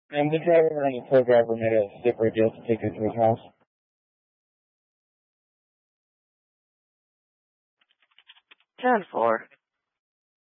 And the driver and the co-driver made a zipper deal to take her to his house. 10-4.